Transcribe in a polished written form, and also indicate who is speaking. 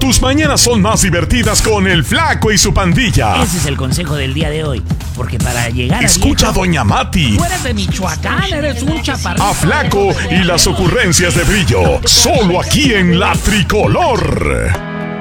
Speaker 1: tus mañanas son más divertidas con el Flaco y su pandilla.
Speaker 2: Ese es el consejo del día de hoy. Porque para llegar
Speaker 1: Escucha a Doña Mati.
Speaker 2: Tú eres de Michoacán, eres un chaparrito.
Speaker 1: A Flaco y las ocurrencias de Brillo. Solo aquí en La Tricolor.